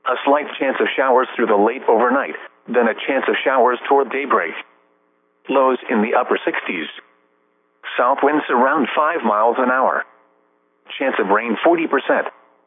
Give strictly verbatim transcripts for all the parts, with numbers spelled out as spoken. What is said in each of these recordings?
A slight chance of showers through the late overnight, then a chance of showers toward daybreak. Lows in the upper sixties. South winds around five miles an hour. Chance of rain forty percent.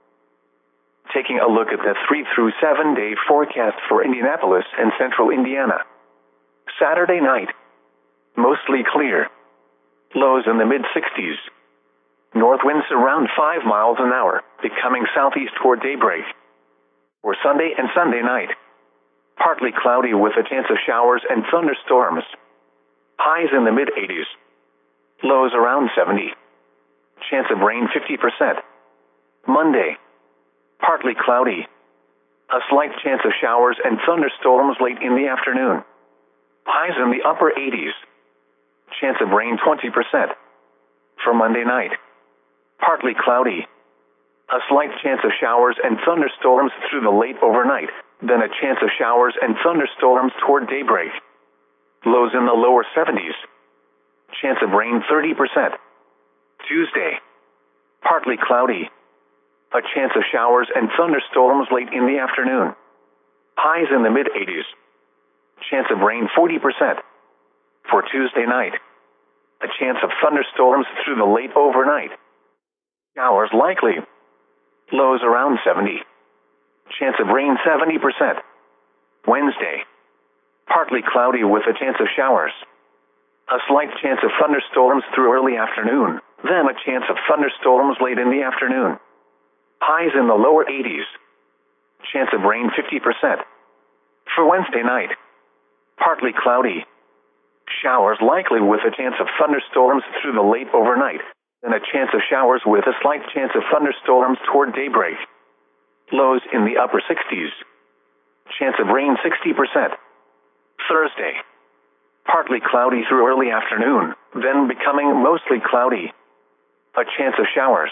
Taking a look at the three through seven day forecast for Indianapolis and central Indiana. Saturday night. Mostly clear. Lows in the mid sixties. North winds around five miles an hour, becoming southeast toward daybreak. For Sunday and Sunday night. Partly cloudy with a chance of showers and thunderstorms. Highs in the mid eighties. Lows around seventy. Chance of rain fifty percent. Monday. Partly cloudy. A slight chance of showers and thunderstorms late in the afternoon. Highs in the upper eighties. Chance of rain twenty percent. For Monday night. Partly cloudy. A slight chance of showers and thunderstorms through the late overnight, then a chance of showers and thunderstorms toward daybreak. Lows in the lower seventies. Chance of rain thirty percent. Tuesday. Partly cloudy. A chance of showers and thunderstorms late in the afternoon. Highs in the mid eighties. Chance of rain forty percent. For Tuesday night. A chance of thunderstorms through the late overnight. Showers likely. Lows around seventy. Chance of rain seventy percent. Wednesday. Partly cloudy with a chance of showers. A slight chance of thunderstorms through early afternoon, then a chance of thunderstorms late in the afternoon. Highs in the lower eighties. Chance of rain fifty percent. For Wednesday night. Partly cloudy. Showers likely with a chance of thunderstorms through the late overnight, then a chance of showers with a slight chance of thunderstorms toward daybreak. Lows in the upper sixties. Chance of rain sixty percent. Thursday. Partly cloudy through early afternoon, then becoming mostly cloudy. A chance of showers.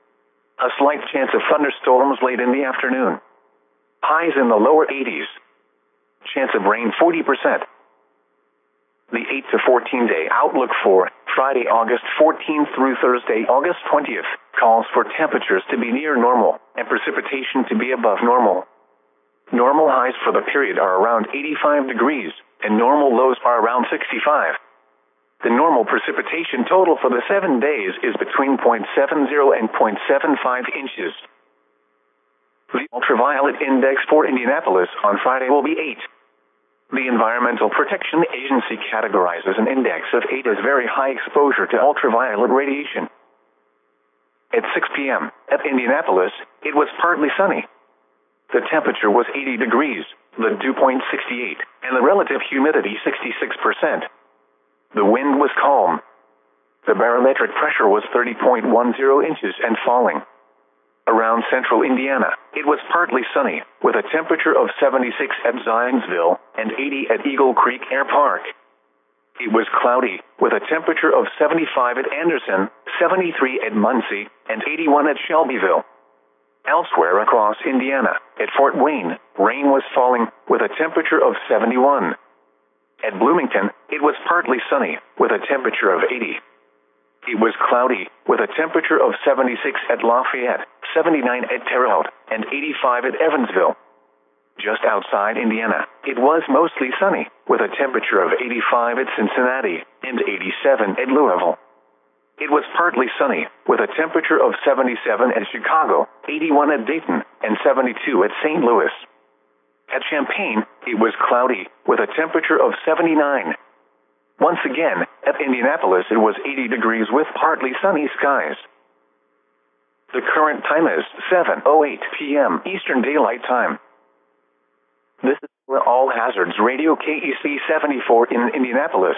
A slight chance of thunderstorms late in the afternoon. Highs in the lower eighties. Chance of rain forty percent. The eight to fourteen day outlook for Friday, August fourteenth through Thursday, August twentieth, calls for temperatures to be near normal and precipitation to be above normal. Normal highs for the period are around eighty-five degrees, and normal lows are around sixty-five. The normal precipitation total for the seven days is between zero point seven zero and zero point seven five inches. The ultraviolet index for Indianapolis on Friday will be eight. The Environmental Protection Agency categorizes an index of eight as very high exposure to ultraviolet radiation. At six p m at Indianapolis, it was partly sunny. The temperature was eighty degrees, the dew point sixty-eight, and the relative humidity sixty-six percent. The wind was calm. The barometric pressure was thirty point one zero inches and falling. Around central Indiana, it was partly sunny, with a temperature of seventy-six at Zionsville and eighty at Eagle Creek Air Park. It was cloudy, with a temperature of seventy-five at Anderson, seventy-three at Muncie, and eighty-one at Shelbyville. Elsewhere across Indiana, at Fort Wayne, rain was falling, with a temperature of seventy-one. At Bloomington, it was partly sunny, with a temperature of eighty. It was cloudy, with a temperature of seventy-six at Lafayette, seventy-nine at Terre Haute, and eighty-five at Evansville. Just outside Indiana, it was mostly sunny, with a temperature of eighty-five at Cincinnati, and eighty-seven at Louisville. It was partly sunny, with a temperature of seventy-seven at Chicago, eighty-one at Dayton, and seventy-two at Saint Louis. At Champaign, it was cloudy, with a temperature of seventy-nine. Once again, at Indianapolis it was eighty degrees with partly sunny skies. The current time is seven oh eight p m Eastern Daylight Time. This is All Hazards Radio K E C seventy-four in Indianapolis.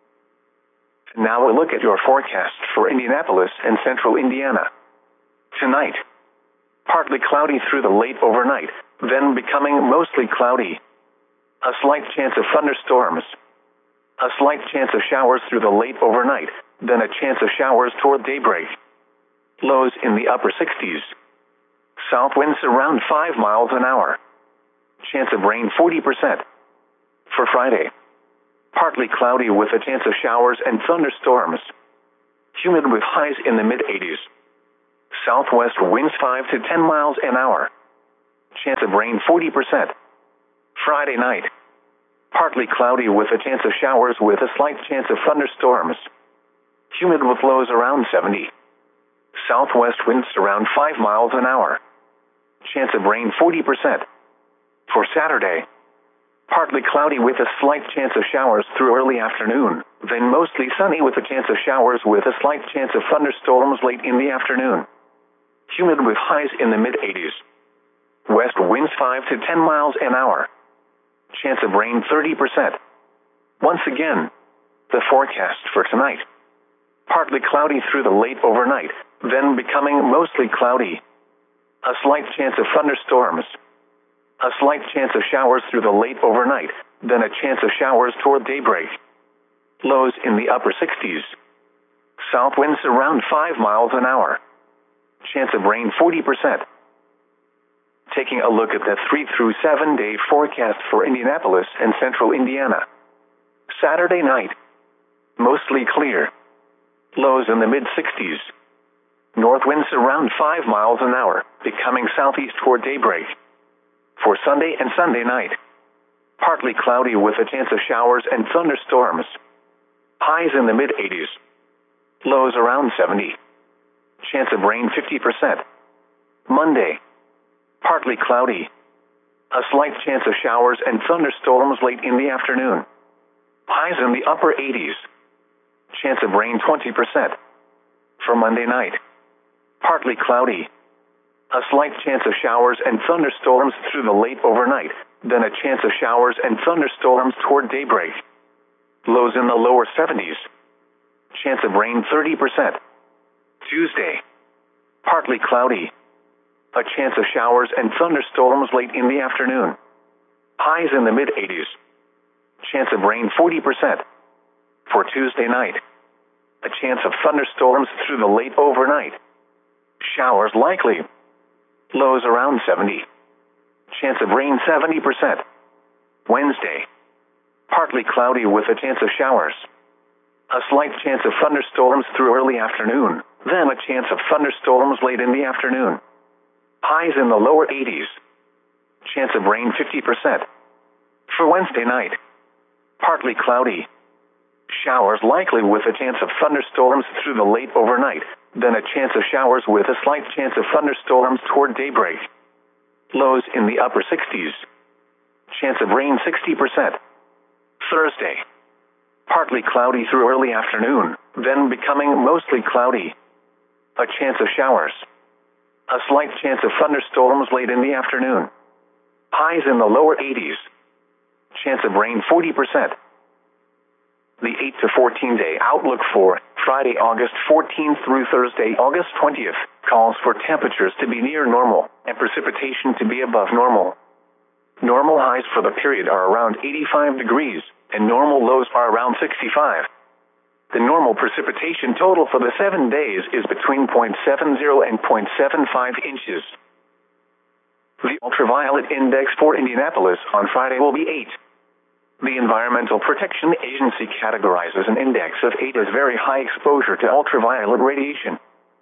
Now a look at your forecast for Indianapolis and central Indiana. Tonight, partly cloudy through the late overnight, then becoming mostly cloudy. A slight chance of thunderstorms. A slight chance of showers through the late overnight, then a chance of showers toward daybreak. Lows in the upper sixties. South winds around five miles an hour. Chance of rain forty percent. For Friday, partly cloudy with a chance of showers and thunderstorms. Humid with highs in the mid eighties. Southwest winds five to ten miles an hour. Chance of rain forty percent. Friday night. Partly cloudy with a chance of showers with a slight chance of thunderstorms. Humid with lows around seventy. Southwest winds around five miles an hour. Chance of rain forty percent. For Saturday. Partly cloudy with a slight chance of showers through early afternoon, then mostly sunny with a chance of showers with a slight chance of thunderstorms late in the afternoon. Humid with highs in the mid eighties. West winds five to ten miles an hour. Chance of rain thirty percent. Once again, the forecast for tonight. Partly cloudy through the late overnight, then becoming mostly cloudy. A slight chance of thunderstorms. A slight chance of showers through the late overnight, then a chance of showers toward daybreak. Lows in the upper sixties. South winds around five miles an hour. Chance of rain forty percent. Taking a look at the three through seven day forecast for Indianapolis and central Indiana. Saturday night. Mostly clear. Lows in the mid sixties. North winds around five miles an hour, becoming southeast toward daybreak. For Sunday and Sunday night. Partly cloudy with a chance of showers and thunderstorms. Highs in the mid eighties. Lows around seventy. Chance of rain fifty percent. Monday. Partly cloudy. A slight chance of showers and thunderstorms late in the afternoon. Highs in the upper eighties. Chance of rain twenty percent. For Monday night. Partly cloudy. A slight chance of showers and thunderstorms through the late overnight, then a chance of showers and thunderstorms toward daybreak. Lows in the lower seventies. Chance of rain thirty percent. Tuesday. Partly cloudy. A chance of showers and thunderstorms late in the afternoon. Highs in the mid eighties. Chance of rain forty percent. For Tuesday night. A chance of thunderstorms through the late overnight. Showers likely. Lows around seventy. Chance of rain seventy percent. Wednesday. Partly cloudy with a chance of showers. A slight chance of thunderstorms through early afternoon, then a chance of thunderstorms late in the afternoon. Highs in the lower eighties. Chance of rain fifty percent. For Wednesday night. Partly cloudy. Showers likely with a chance of thunderstorms through the late overnight, then a chance of showers with a slight chance of thunderstorms toward daybreak. Lows in the upper sixties. Chance of rain sixty percent. Thursday. Partly cloudy through early afternoon, then becoming mostly cloudy. A chance of showers. A slight chance of thunderstorms late in the afternoon. Highs in the lower eighties. Chance of rain forty percent. The eight to fourteen day outlook for Friday, August fourteenth through Thursday, August twentieth, calls for temperatures to be near normal and precipitation to be above normal. Normal highs for the period are around eighty-five degrees, and normal lows are around sixty-five. The normal precipitation total for the seven days is between zero point seven zero and zero point seven five inches. The ultraviolet index for Indianapolis on Friday will be eight. The Environmental Protection Agency categorizes an index of eight as very high exposure to ultraviolet radiation.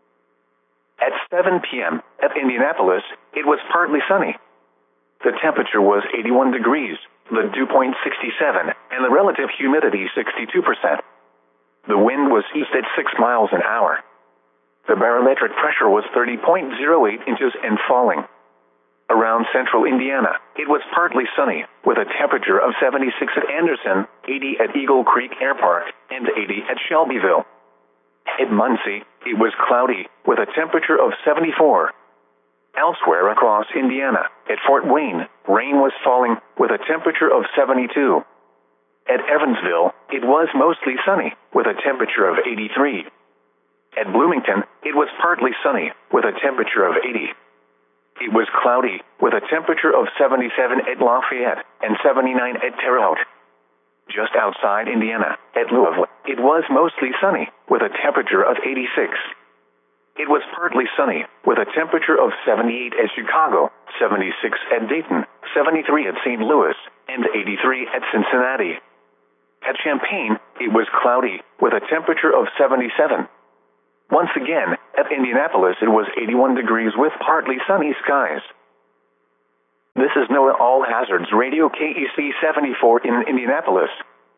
At seven p.m. at Indianapolis, it was partly sunny. The temperature was eighty-one degrees, the dew point sixty-seven, and the relative humidity sixty-two percent. The wind was east at six miles an hour. The barometric pressure was thirty point zero eight inches and falling. Around central Indiana, it was partly sunny, with a temperature of seventy-six at Anderson, eighty at Eagle Creek Air Park, and eighty at Shelbyville. At Muncie, it was cloudy, with a temperature of seventy-four. Elsewhere across Indiana, at Fort Wayne, rain was falling, with a temperature of seventy-two. At Evansville, it was mostly sunny, with a temperature of eighty-three. At Bloomington, it was partly sunny, with a temperature of eighty. It was cloudy, with a temperature of seventy-seven at Lafayette and seventy-nine at Terre Haute. Just outside Indiana, at Louisville, it was mostly sunny, with a temperature of eighty-six. It was partly sunny, with a temperature of seventy-eight at Chicago, seventy-six at Dayton, seventy-three at Saint Louis, and eighty-three at Cincinnati. At Champaign, it was cloudy, with a temperature of seventy-seven. Once again, at Indianapolis it was eighty-one degrees with partly sunny skies. This is NOAA All Hazards Radio K E C seventy-four in Indianapolis.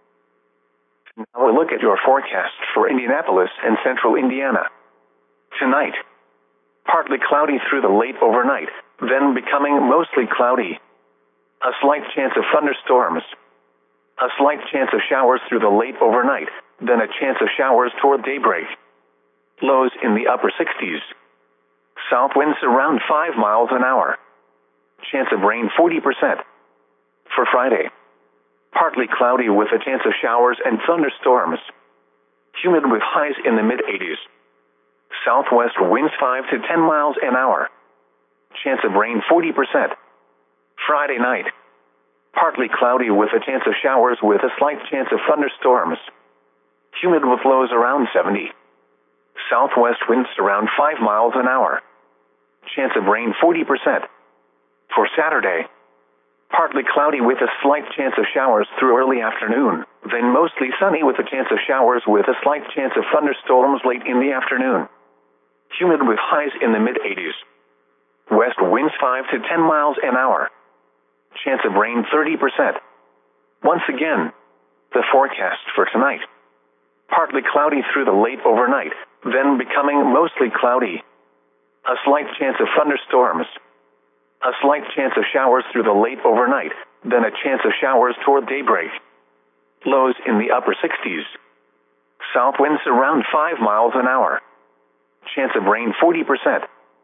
Now a look at your forecast for Indianapolis and central Indiana. Tonight, partly cloudy through the late overnight, then becoming mostly cloudy. A slight chance of thunderstorms. A slight chance of showers through the late overnight, then a chance of showers toward daybreak. Lows in the upper sixties. South winds around five miles an hour. Chance of rain forty percent. For Friday, partly cloudy with a chance of showers and thunderstorms. Humid with highs in the mid-eighties. Southwest winds five to ten miles an hour. Chance of rain forty percent. Friday night, partly cloudy with a chance of showers with a slight chance of thunderstorms. Humid with lows around seventy. Southwest winds around five miles an hour. Chance of rain forty percent. For Saturday, partly cloudy with a slight chance of showers through early afternoon, then mostly sunny with a chance of showers with a slight chance of thunderstorms late in the afternoon. Humid with highs in the mid-eighties. West winds five to ten miles an hour. Chance of rain thirty percent. Once again, the forecast for tonight. Partly cloudy through the late overnight, then becoming mostly cloudy. A slight chance of thunderstorms. A slight chance of showers through the late overnight, then a chance of showers toward daybreak. Lows in the upper sixties. South winds around five miles an hour. Chance of rain forty percent.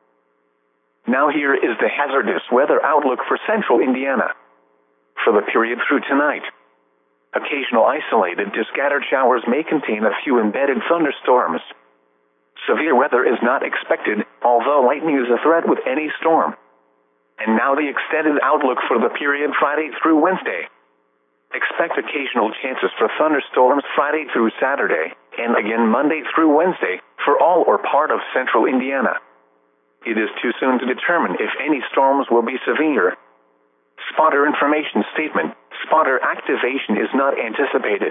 Now here is the hazardous weather outlook for central Indiana. For the period through tonight, occasional isolated to scattered showers may contain a few embedded thunderstorms. Severe weather is not expected, although lightning is a threat with any storm. And now the extended outlook for the period Friday through Wednesday. Expect occasional chances for thunderstorms Friday through Saturday, and again Monday through Wednesday, for all or part of central Indiana. It is too soon to determine if any storms will be severe. Spotter information statement: spotter activation is not anticipated.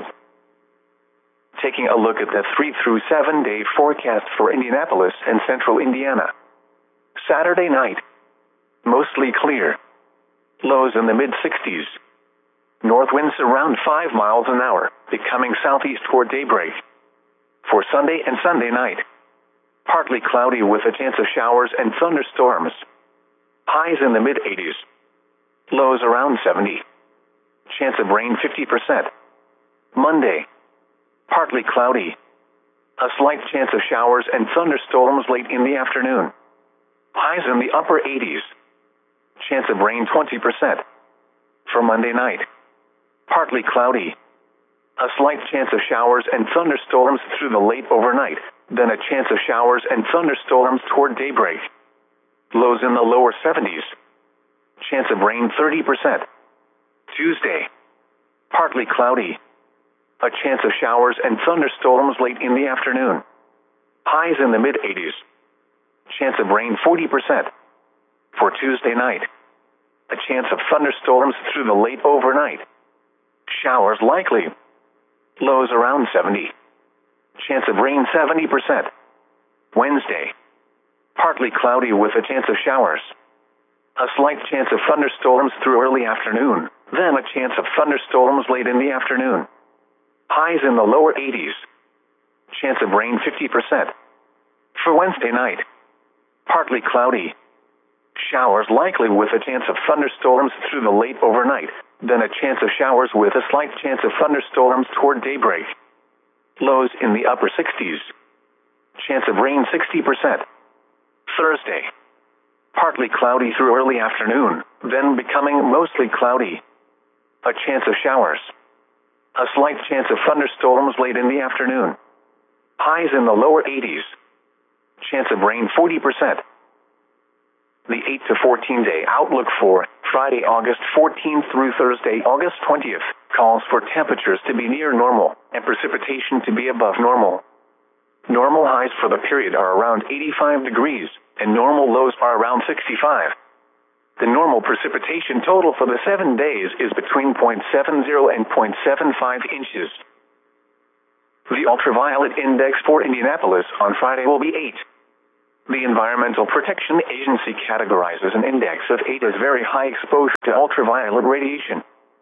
Taking a look at the three through seven day forecast for Indianapolis and central Indiana. Saturday night, mostly clear. Lows in the mid-sixties. North winds around five miles an hour, becoming southeast toward daybreak. For Sunday and Sunday night, partly cloudy with a chance of showers and thunderstorms. Highs in the mid-eighties. Lows around seventy. Chance of rain fifty percent. Monday, partly cloudy. A slight chance of showers and thunderstorms late in the afternoon. Highs in the upper eighties. Chance of rain twenty percent. For Monday night, partly cloudy. A slight chance of showers and thunderstorms through the late overnight, then a chance of showers and thunderstorms toward daybreak. Lows in the lower seventies. Chance of rain thirty percent. Tuesday, partly cloudy. A chance of showers and thunderstorms late in the afternoon. Highs in the mid-eighties. Chance of rain forty percent. For Tuesday night, a chance of thunderstorms through the late overnight. Showers likely. Lows around seventy. Chance of rain seventy percent. Wednesday, partly cloudy with a chance of showers. A slight chance of thunderstorms through early afternoon, then a chance of thunderstorms late in the afternoon. Highs in the lower eighties. Chance of rain fifty percent. For Wednesday night, partly cloudy. Showers likely with a chance of thunderstorms through the late overnight, then a chance of showers with a slight chance of thunderstorms toward daybreak. Lows in the upper sixties. Chance of rain sixty percent. Thursday, partly cloudy through early afternoon, then becoming mostly cloudy. A chance of showers. A slight chance of thunderstorms late in the afternoon. Highs in the lower eighties. Chance of rain forty percent. The eight to fourteen day outlook for Friday, August fourteenth through Thursday, August twentieth, calls for temperatures to be near normal and precipitation to be above normal. Normal highs for the period are around eighty-five degrees, and normal lows are around sixty-five. The normal precipitation total for the seven days is between zero point seven zero and zero point seven five inches. The ultraviolet index for Indianapolis on Friday will be eight. The Environmental Protection Agency categorizes an index of eight as very high exposure to ultraviolet radiation.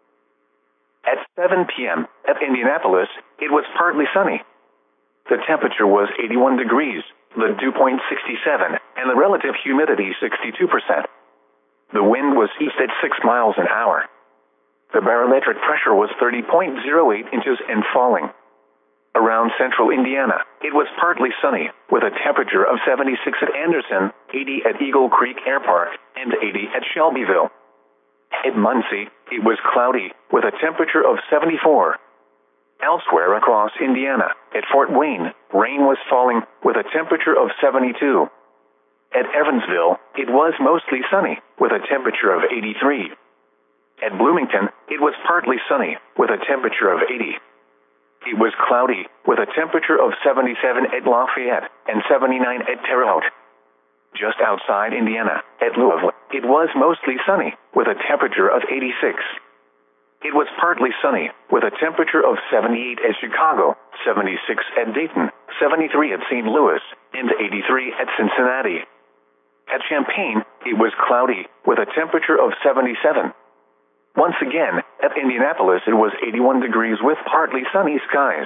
At seven p.m. at Indianapolis, it was partly sunny. The temperature was eighty-one degrees, the dew point sixty-seven, and the relative humidity sixty-two percent. The wind was east at six miles an hour. The barometric pressure was thirty point zero eight inches and falling. Around central Indiana, it was partly sunny, with a temperature of seventy-six at Anderson, eighty at Eagle Creek Air Park, and eighty at Shelbyville. At Muncie, it was cloudy, with a temperature of seventy-four. Elsewhere across Indiana, at Fort Wayne, rain was falling, with a temperature of seventy-two. At Evansville, it was mostly sunny, with a temperature of eighty-three. At Bloomington, it was partly sunny, with a temperature of eighty. It was cloudy, with a temperature of seventy-seven at Lafayette and seventy-nine at Terre Haute. Just outside Indiana, at Louisville, it was mostly sunny, with a temperature of eighty-six. It was partly sunny, with a temperature of seventy-eight at Chicago, seventy-six at Dayton, seventy-three at Saint Louis, and eighty-three at Cincinnati. At Champaign, it was cloudy, with a temperature of seventy-seven. Once again, at Indianapolis it was eighty-one degrees with partly sunny skies.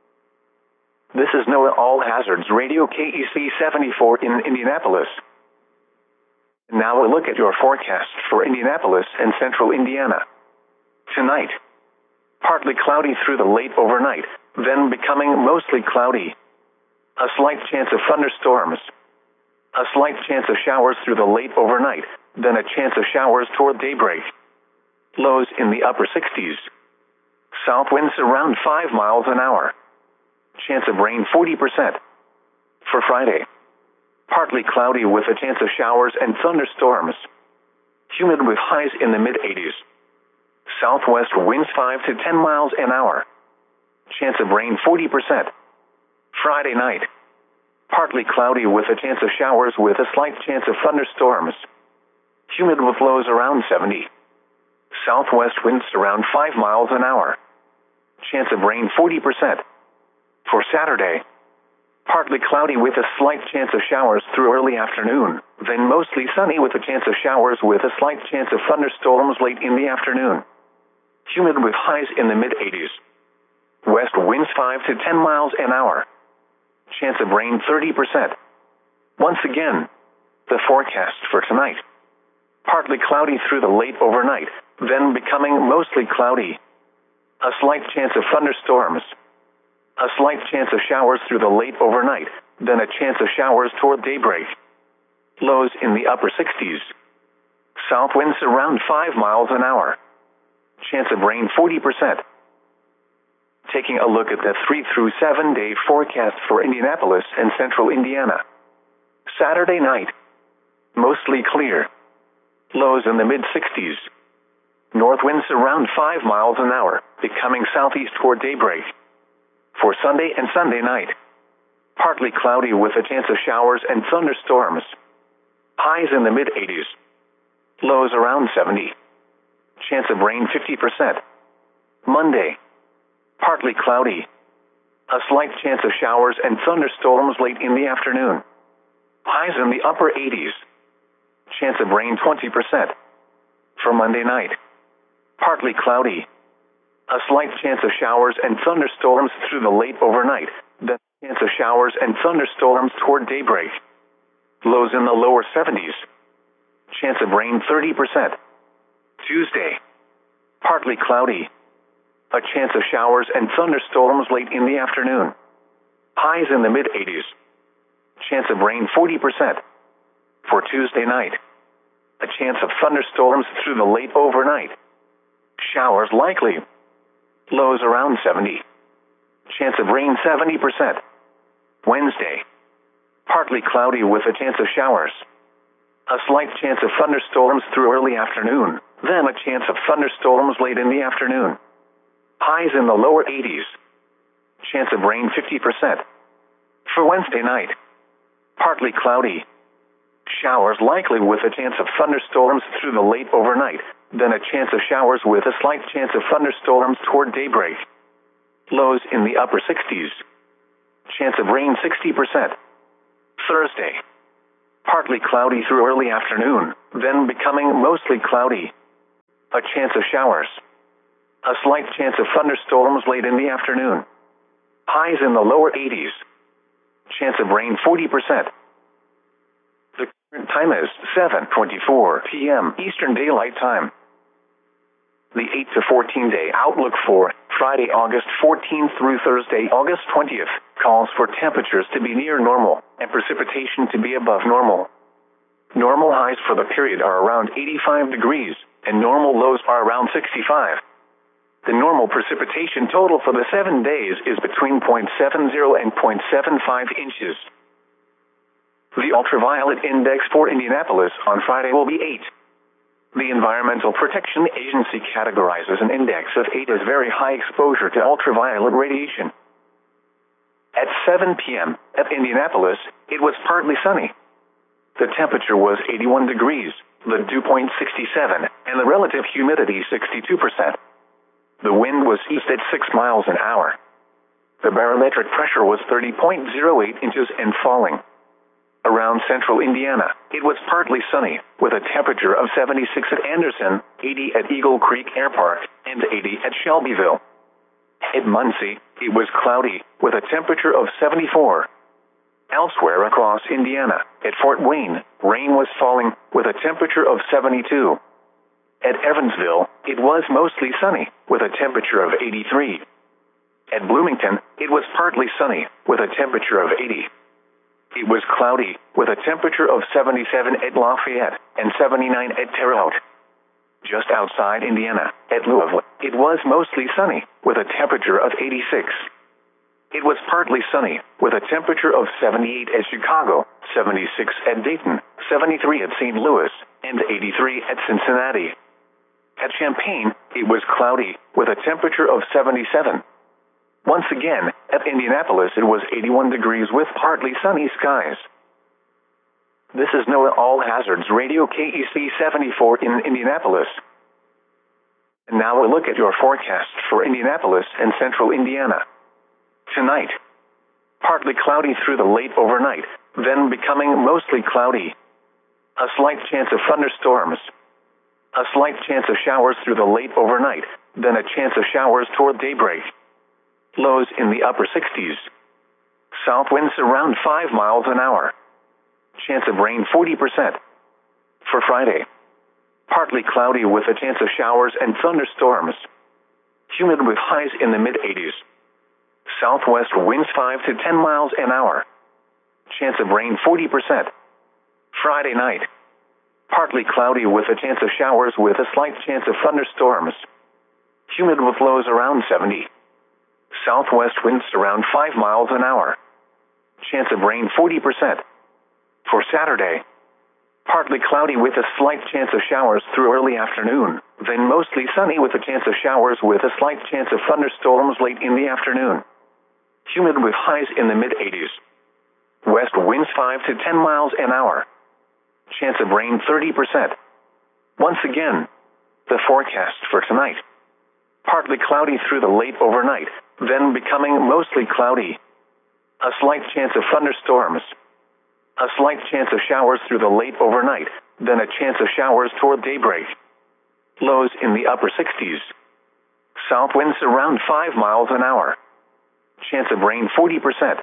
This is NOAA All Hazards Radio K E C seventy-four in Indianapolis. Now a look at your forecast for Indianapolis and central Indiana. Tonight, partly cloudy through the late overnight, then becoming mostly cloudy. A slight chance of thunderstorms. A slight chance of showers through the late overnight, then a chance of showers toward daybreak. Lows in the upper sixties. South winds around five miles an hour. Chance of rain forty percent. For Friday, partly cloudy with a chance of showers and thunderstorms. Humid with highs in the mid-eighties. Southwest winds five to ten miles an hour. Chance of rain forty percent. Friday night, partly cloudy with a chance of showers with a slight chance of thunderstorms. Humid with lows around seventy. Southwest winds around five miles an hour. Chance of rain forty percent. For Saturday, partly cloudy with a slight chance of showers through early afternoon, then mostly sunny with a chance of showers with a slight chance of thunderstorms late in the afternoon. Humid with highs in the mid-eighties. West winds five to ten miles an hour. Chance of rain thirty percent. Once again, the forecast for tonight. Partly cloudy through the late overnight, then becoming mostly cloudy. A slight chance of thunderstorms. A slight chance of showers through the late overnight, then a chance of showers toward daybreak. Lows in the upper sixties. South winds around five miles an hour. Chance of rain forty percent. Taking a look at the three through seven day forecast for Indianapolis and central Indiana. Saturday night, mostly clear. Lows in the mid-sixties. North winds around five miles an hour, becoming southeast toward daybreak. For Sunday and Sunday night, partly cloudy with a chance of showers and thunderstorms. Highs in the mid-eighties. Lows around seventy. Chance of rain fifty percent. Monday, partly cloudy. A slight chance of showers and thunderstorms late in the afternoon. Highs in the upper eighties. Chance of rain twenty percent. For Monday night, partly cloudy. A slight chance of showers and thunderstorms through the late overnight, then a chance of showers and thunderstorms toward daybreak. Lows in the lower seventies. Chance of rain thirty percent. Tuesday, partly cloudy. A chance of showers and thunderstorms late in the afternoon. Highs in the mid-eighties. Chance of rain forty percent. For Tuesday night, a chance of thunderstorms through the late overnight. Showers likely. Lows around seventy. Chance of rain seventy percent. Wednesday, partly cloudy with a chance of showers. A slight chance of thunderstorms through early afternoon, then a chance of thunderstorms late in the afternoon. Highs in the lower eighties. Chance of rain fifty percent. For Wednesday night, partly cloudy. Showers likely with a chance of thunderstorms through the late overnight, then a chance of showers with a slight chance of thunderstorms toward daybreak. Lows in the upper sixties. Chance of rain sixty percent. Thursday, Partly cloudy through early afternoon, then becoming mostly cloudy. A chance of showers. A slight chance of thunderstorms late in the afternoon. Highs in the lower eighties. Chance of rain forty percent. The current time is seven twenty-four p m Eastern Daylight Time. The eight to fourteen day outlook for Friday, August fourteenth through Thursday, August twentieth, calls for temperatures to be near normal and precipitation to be above normal. Normal highs for the period are around eighty-five degrees, and normal lows are around sixty-five. The normal precipitation total for the seven days is between zero point seven zero and zero point seven five inches. The ultraviolet index for Indianapolis on Friday will be eight. The Environmental Protection Agency categorizes an index of eight as very high exposure to ultraviolet radiation. At seven p m at Indianapolis, it was partly sunny. The temperature was eighty-one degrees, the dew point sixty-seven, and the relative humidity sixty-two percent. The wind was east at six miles an hour. The barometric pressure was thirty point zero eight inches and falling. Around central Indiana, it was partly sunny, with a temperature of seventy-six at Anderson, eighty at Eagle Creek Air Park, and eighty at Shelbyville. At Muncie, it was cloudy, with a temperature of seventy-four. Elsewhere across Indiana, at Fort Wayne, rain was falling, with a temperature of seventy-two. At Evansville, it was mostly sunny, with a temperature of eighty-three. At Bloomington, it was partly sunny, with a temperature of eighty. It was cloudy, with a temperature of seventy-seven at Lafayette and seventy-nine at Terre Haute. Just outside Indiana, at Louisville, it was mostly sunny, with a temperature of eighty-six. It was partly sunny, with a temperature of seventy-eight at Chicago, seventy-six at Dayton, seventy-three at Saint Louis, and eighty-three at Cincinnati. At Champaign, it was cloudy, with a temperature of seventy-seven. Once again, at Indianapolis it was eighty-one degrees with partly sunny skies. This is NOAA All Hazards Radio K E C seventy-four in Indianapolis. And now a look at your forecast for Indianapolis and central Indiana. Tonight, partly cloudy through the late overnight, then becoming mostly cloudy. A slight chance of thunderstorms. A slight chance of showers through the late overnight, then a chance of showers toward daybreak. Lows in the upper sixties. South winds around five miles an hour. Chance of rain forty percent. For Friday, partly cloudy with a chance of showers and thunderstorms. Humid with highs in the mid-eighties. Southwest winds five to ten miles an hour. Chance of rain forty percent. Friday night, partly cloudy with a chance of showers with a slight chance of thunderstorms. Humid with lows around seventy. Southwest winds around five miles an hour. Chance of rain forty percent. For Saturday, partly cloudy with a slight chance of showers through early afternoon, then mostly sunny with a chance of showers with a slight chance of thunderstorms late in the afternoon. Humid with highs in the mid-eighties. West winds five to ten miles an hour. Chance of rain thirty percent. Once again, the forecast for tonight. Partly cloudy through the late overnight, then becoming mostly cloudy. A slight chance of thunderstorms. A slight chance of showers through the late overnight, then a chance of showers toward daybreak. Lows in the upper sixties. South winds around five miles an hour. Chance of rain forty percent.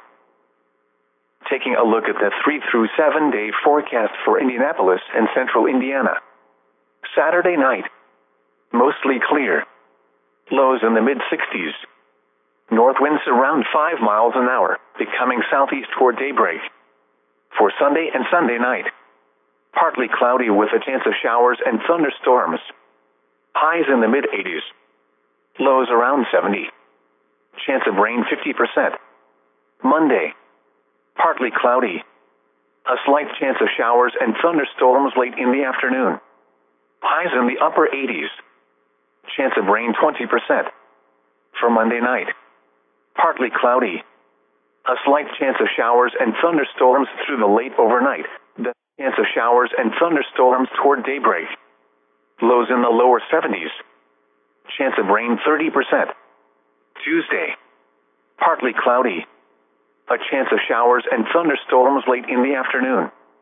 Taking a look at the three through seven day forecast for Indianapolis and central Indiana. Saturday night, mostly clear. Lows in the mid-sixties. North winds around five miles an hour, becoming southeast toward daybreak. For Sunday and Sunday night, partly cloudy with a chance of showers and thunderstorms. Highs in the mid-eighties. Lows around seventy. Chance of rain fifty percent. Monday, partly cloudy. A slight chance of showers and thunderstorms late in the afternoon. Highs in the upper eighties. Chance of rain twenty percent. For Monday night, partly cloudy. A slight chance of showers and thunderstorms through the late overnight. The chance of showers and thunderstorms toward daybreak. Lows in the lower seventies. Chance of rain thirty percent. Tuesday, partly cloudy. A chance of showers and thunderstorms late in the afternoon.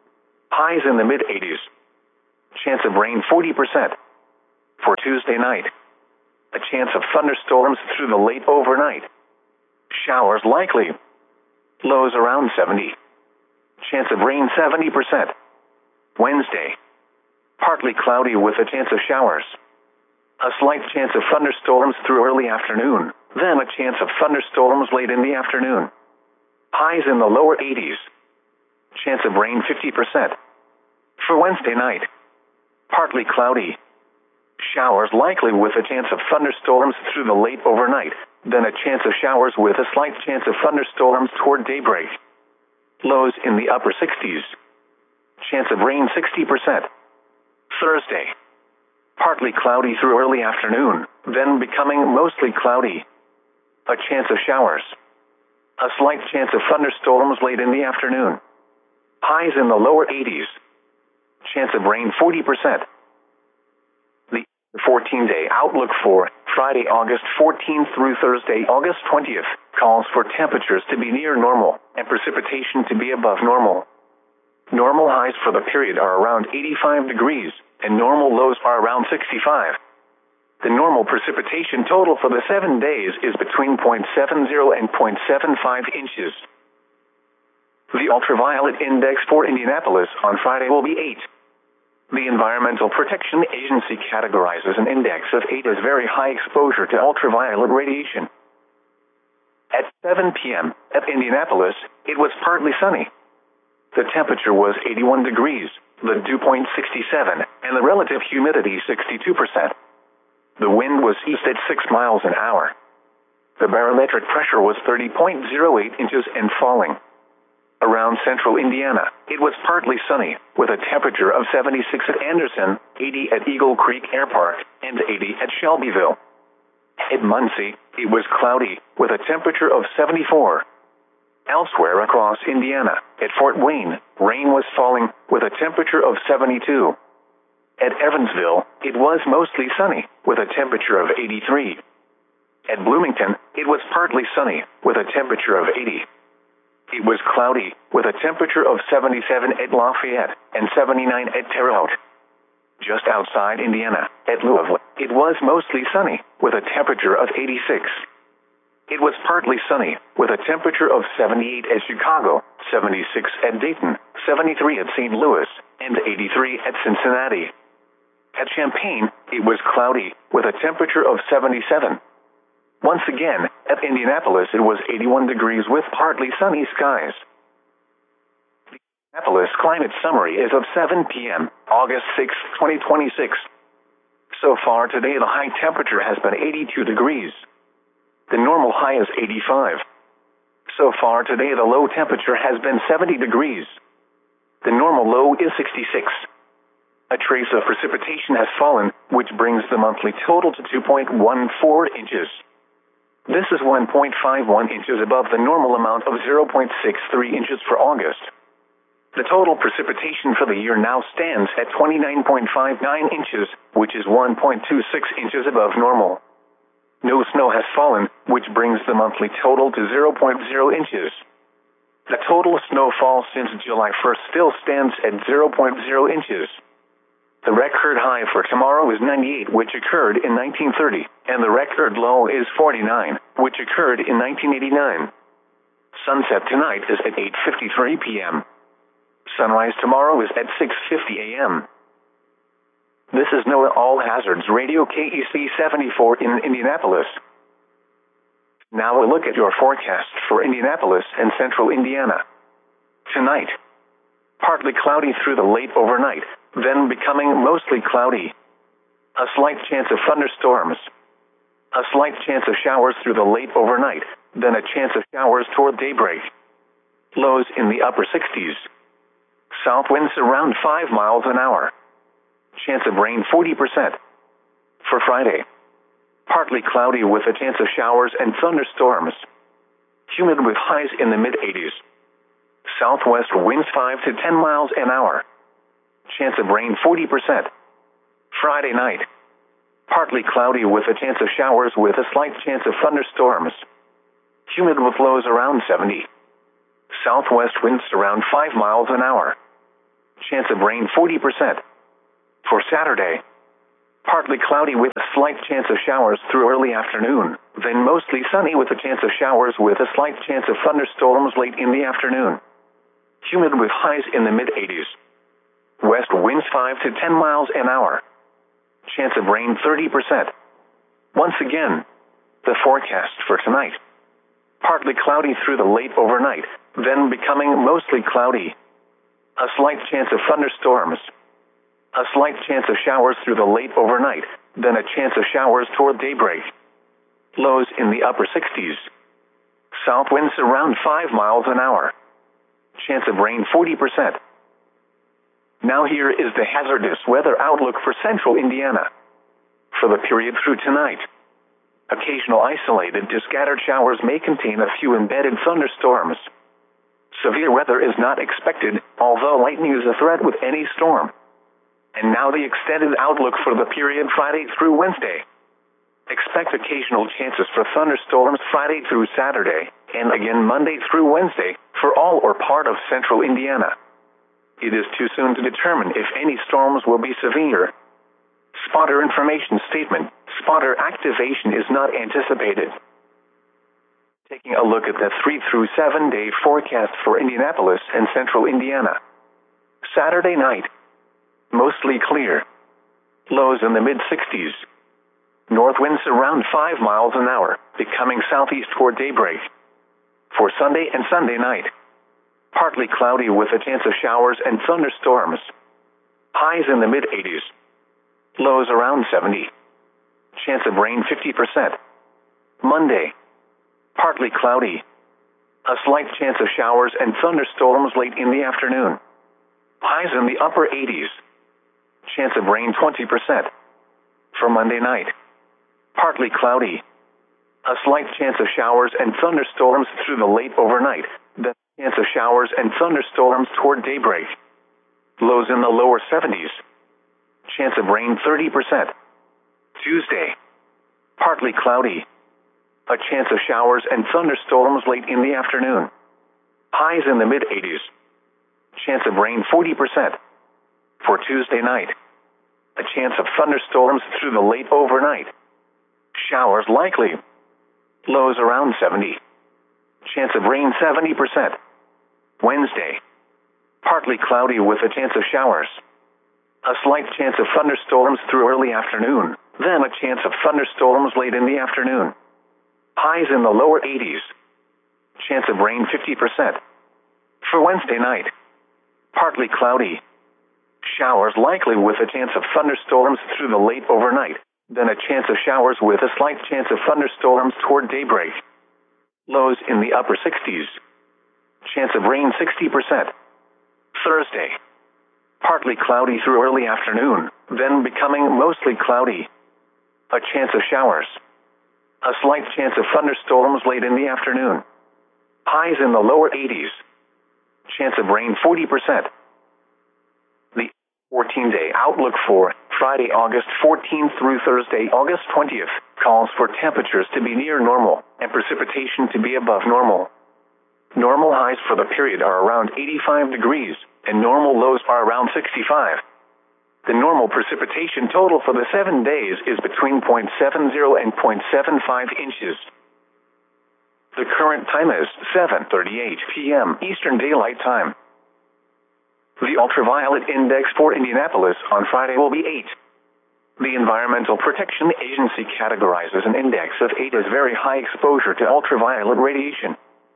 Highs in the mid eighties. Chance of rain forty percent. For Tuesday night, a chance of thunderstorms through the late overnight. Showers likely. Lows around seventy. Chance of rain seventy percent. Wednesday, partly cloudy with a chance of showers. A slight chance of thunderstorms through early afternoon, then a chance of thunderstorms late in the afternoon. Highs in the lower eighties. Chance of rain fifty percent. For Wednesday night, partly cloudy. Showers likely with a chance of thunderstorms through the late overnight, then a chance of showers with a slight chance of thunderstorms toward daybreak. Lows in the upper sixties. Chance of rain sixty percent. Thursday, partly cloudy through early afternoon, then becoming mostly cloudy. A chance of showers. A slight chance of thunderstorms late in the afternoon. Highs in the lower eighties. Chance of rain forty percent. The fourteen-day outlook for Friday, August fourteenth through Thursday, August twentieth, calls for temperatures to be near normal and precipitation to be above normal. Normal highs for the period are around eighty-five degrees, and normal lows are around sixty-five. The normal precipitation total for the seven days is between zero point seven zero and zero point seven five inches. The ultraviolet index for Indianapolis on Friday will be eight. The Environmental Protection Agency categorizes an index of eight as very high exposure to ultraviolet radiation. At seven p.m. at Indianapolis, it was partly sunny. The temperature was eighty-one degrees, the dew point sixty-seven, and the relative humidity sixty-two percent. The wind was east at six miles an hour. The barometric pressure was thirty point zero eight inches and falling. Around central Indiana, it was partly sunny, with a temperature of seventy-six at Anderson, eighty at Eagle Creek Air Park, and eighty at Shelbyville. At Muncie, it was cloudy, with a temperature of seventy-four. Elsewhere across Indiana, at Fort Wayne, rain was falling, with a temperature of seventy-two. At Evansville, it was mostly sunny, with a temperature of eighty-three. At Bloomington, it was partly sunny, with a temperature of eighty. It was cloudy, with a temperature of seventy-seven at Lafayette and seventy-nine at Terre Haute. Just outside Indiana, at Louisville, it was mostly sunny, with a temperature of eighty-six. It was partly sunny, with a temperature of seventy-eight at Chicago, seventy-six at Dayton, seventy-three at Saint Louis, and eighty-three at Cincinnati. At Champaign, it was cloudy, with a temperature of seventy-seven. Once again, at Indianapolis, it was eighty-one degrees with partly sunny skies. The Indianapolis Climate Summary is of seven p.m., August sixth, twenty twenty-six. So far today, the high temperature has been eighty-two degrees. The normal high is eighty-five. So far today, the low temperature has been seventy degrees. The normal low is sixty-six. A trace of precipitation has fallen, which brings the monthly total to two point one four inches. This is one point five one inches above the normal amount of zero point six three inches for August. The total precipitation for the year now stands at twenty-nine point five nine inches, which is one point two six inches above normal. No snow has fallen, which brings the monthly total to zero point zero inches. The total snowfall since July first still stands at zero point zero inches. The record high for tomorrow is ninety-eight, which occurred in nineteen thirty, and the record low is forty-nine, which occurred in nineteen eighty-nine. Sunset tonight is at eight fifty-three p.m. Sunrise tomorrow is at six fifty a.m. This is NOAA All Hazards Radio K E C seventy-four in Indianapolis. Now a look at your forecast for Indianapolis and central Indiana. Tonight, partly cloudy through the late overnight, then becoming mostly cloudy. A slight chance of thunderstorms. A slight chance of showers through the late overnight, then a chance of showers toward daybreak. Lows in the upper sixties. South winds around five miles an hour. Chance of rain forty percent. For Friday, partly cloudy with a chance of showers and thunderstorms. Humid with highs in the mid eighties. Southwest winds five to ten miles an hour. Chance of rain forty percent. Friday night, partly cloudy with a chance of showers with a slight chance of thunderstorms. Humid with lows around seventy. Southwest winds around five miles an hour. Chance of rain forty percent. For Saturday, partly cloudy with a slight chance of showers through early afternoon, then mostly sunny with a chance of showers with a slight chance of thunderstorms late in the afternoon. Humid with highs in the mid eighties. West winds five to ten miles an hour. Chance of rain thirty percent. Once again, the forecast for tonight. Partly cloudy through the late overnight, then becoming mostly cloudy. A slight chance of thunderstorms. A slight chance of showers through the late overnight, then a chance of showers toward daybreak. Lows in the upper sixties. South winds around five miles an hour. Chance of rain forty percent. Now here is the hazardous weather outlook for central Indiana. For the period through tonight, occasional isolated to scattered showers may contain a few embedded thunderstorms. Severe weather is not expected, although lightning is a threat with any storm. And now the extended outlook for the period Friday through Wednesday. Expect occasional chances for thunderstorms Friday through Saturday, and again Monday through Wednesday, for all or part of central Indiana. It is too soon to determine if any storms will be severe. Spotter information statement. Spotter activation is not anticipated. Taking a look at the three through seven day forecast for Indianapolis and central Indiana. Saturday night, mostly clear. Lows in the mid sixties. North winds around five miles an hour, becoming southeast toward daybreak. For Sunday and Sunday night, partly cloudy with a chance of showers and thunderstorms. Highs in the mid eighties. Lows around seventy. Chance of rain fifty percent. Monday, partly cloudy. A slight chance of showers and thunderstorms late in the afternoon. Highs in the upper eighties. Chance of rain twenty percent. For Monday night, partly cloudy. A slight chance of showers and thunderstorms through the late overnight, then chance of showers and thunderstorms toward daybreak. Lows in the lower seventies. Chance of rain thirty percent. Tuesday, partly cloudy. A chance of showers and thunderstorms late in the afternoon. Highs in the mid eighties. Chance of rain forty percent. For Tuesday night, a chance of thunderstorms through the late overnight. Showers likely. Lows around seventy. Chance of rain seventy percent. Wednesday, partly cloudy with a chance of showers. A slight chance of thunderstorms through early afternoon, then a chance of thunderstorms late in the afternoon. Highs in the lower eighties. Chance of rain fifty percent. For Wednesday night, partly cloudy. Showers likely with a chance of thunderstorms through the late overnight, then a chance of showers with a slight chance of thunderstorms toward daybreak. Lows in the upper sixties. Chance of rain sixty percent. Thursday, partly cloudy through early afternoon, then becoming mostly cloudy. A chance of showers. A slight chance of thunderstorms late in the afternoon. Highs in the lower eighties. Chance of rain forty percent. The fourteen day outlook for Friday, August fourteenth through Thursday, August twentieth, calls for temperatures to be near normal and precipitation to be above normal. Normal highs for the period are around eighty-five degrees, and normal lows are around sixty-five. The normal precipitation total for the seven days is between zero point seven zero and zero point seven five inches. The current time is seven thirty-eight p m Eastern Daylight Time. The ultraviolet index for Indianapolis on Friday will be eight. The Environmental Protection Agency categorizes an index of eight as very high exposure to ultraviolet radiation.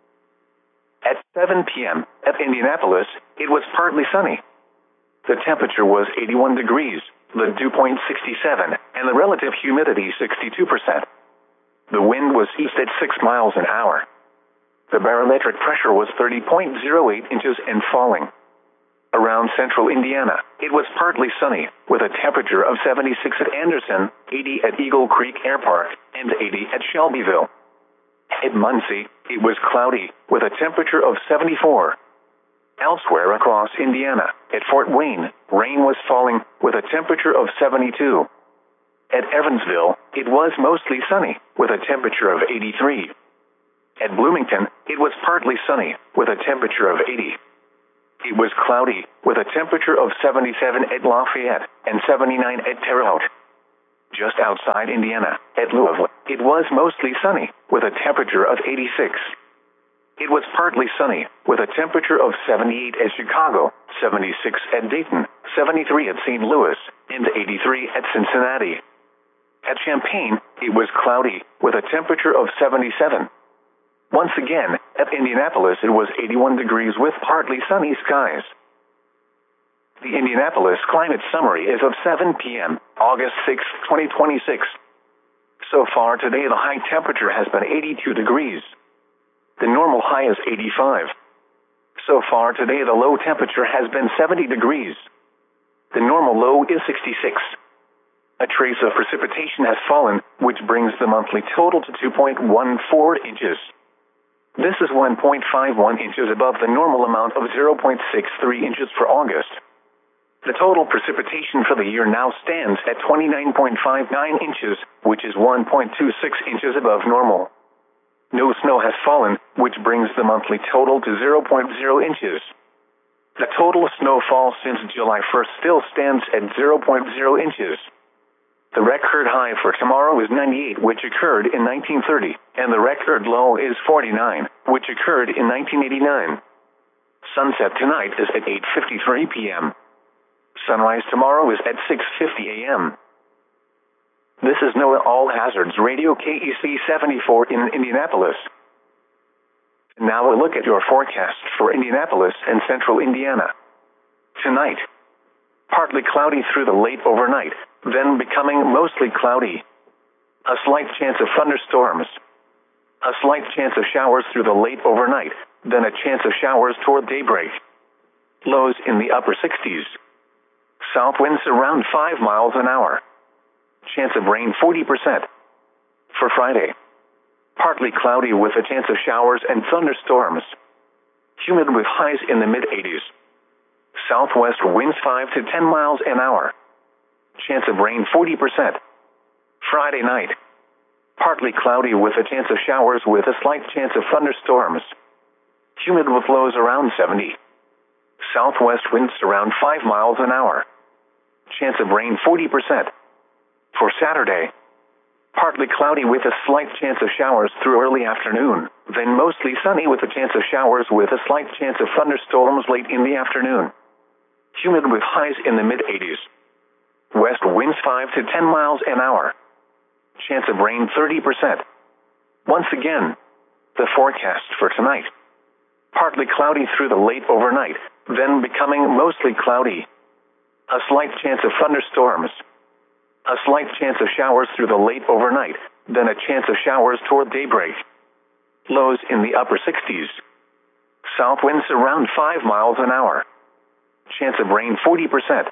At seven p m at Indianapolis, it was partly sunny. The temperature was eighty-one degrees, the dew point sixty-seven, and the relative humidity sixty-two percent. The wind was east at six miles an hour. The barometric pressure was thirty point zero eight inches and falling. Around central Indiana, it was partly sunny, with a temperature of seventy-six at Anderson, eighty at Eagle Creek Air Park, and eighty at Shelbyville. At Muncie, it was cloudy, with a temperature of seventy-four. Elsewhere across Indiana, at Fort Wayne, rain was falling, with a temperature of seventy-two. At Evansville, it was mostly sunny, with a temperature of eighty-three. At Bloomington, it was partly sunny, with a temperature of eighty. it was cloudy, with a temperature of seventy-seven at Lafayette and seventy-nine at Terre Haute. Just outside Indiana, at Louisville, it was mostly sunny, with a temperature of eighty-six. It was partly sunny, with a temperature of seventy-eight at Chicago, seventy-six at Dayton, seventy-three at Saint Louis, and eighty-three at Cincinnati. At Champaign, it was cloudy, with a temperature of seventy-seven. Once again, at Indianapolis it was eighty-one degrees with partly sunny skies. The Indianapolis Climate Summary is of seven p m, August sixth, twenty twenty-six. So far today the high temperature has been eighty-two degrees. The normal high is eighty-five. So far today the low temperature has been seventy degrees. The normal low is sixty-six. A trace of precipitation has fallen, which brings the monthly total to two point one four inches. This is one point five one inches above the normal amount of zero point six three inches for August. The total precipitation for the year now stands at twenty-nine point five nine inches, which is one point two six inches above normal. No snow has fallen, which brings the monthly total to zero point zero inches. The total snowfall since July first still stands at zero point zero inches. The record high for tomorrow is ninety-eight, which occurred in nineteen thirty, and the record low is forty-nine, which occurred in nineteen eighty-nine. Sunset tonight is at eight fifty-three p m Sunrise tomorrow is at six fifty a m This is NOAA All Hazards Radio K E C seventy-four in Indianapolis. Now a look at your forecast for Indianapolis and central Indiana. Tonight, partly cloudy through the late overnight, then becoming mostly cloudy. A slight chance of thunderstorms. A slight chance of showers through the late overnight, then a chance of showers toward daybreak. Lows in the upper sixties. South winds around five miles an hour. Chance of rain forty percent. For Friday, partly cloudy with a chance of showers and thunderstorms. Humid with highs in the mid-eighties. Southwest winds five to ten miles an hour. Chance of rain forty percent. Friday night, partly cloudy with a chance of showers with a slight chance of thunderstorms. Humid with lows around seventy. Southwest winds around five miles an hour. Chance of rain forty percent. For Saturday, partly cloudy with a slight chance of showers through early afternoon, then mostly sunny with a chance of showers with a slight chance of thunderstorms late in the afternoon. Humid with highs in the mid-eighties. West winds five to ten miles an hour. Chance of rain thirty percent. Once again, the forecast for tonight. Partly cloudy through the late overnight, then becoming mostly cloudy. A slight chance of thunderstorms. A slight chance of showers through the late overnight, then a chance of showers toward daybreak. Lows in the upper sixties. South winds around five miles an hour. Chance of rain forty percent.